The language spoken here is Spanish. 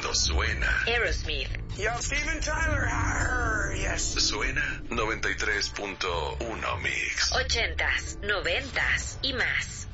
cuando suena Aerosmith. Yo, Steven Tyler. Yes. Suena 93.1 Mix. 80s, 90s y más.